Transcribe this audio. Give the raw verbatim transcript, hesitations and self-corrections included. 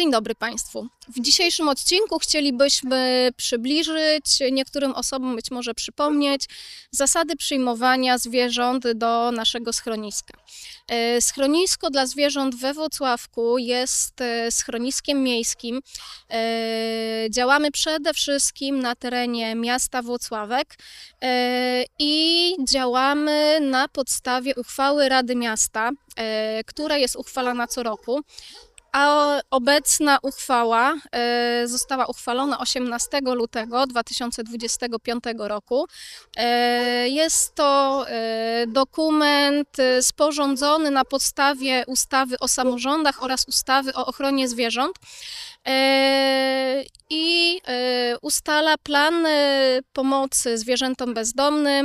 Dzień dobry Państwu. W dzisiejszym odcinku chcielibyśmy przybliżyć, niektórym osobom być może przypomnieć, zasady przyjmowania zwierząt do naszego schroniska. Schronisko dla zwierząt we Włocławku jest schroniskiem miejskim. Działamy przede wszystkim na terenie miasta Włocławek i działamy na podstawie uchwały Rady Miasta, która jest uchwalana co roku. A obecna uchwała e, została uchwalona osiemnastego lutego dwa tysiące dwudziestego piątego roku. E, jest to e, dokument sporządzony na podstawie ustawy o samorządach oraz ustawy o ochronie zwierząt e, i e, ustala plan pomocy zwierzętom bezdomnym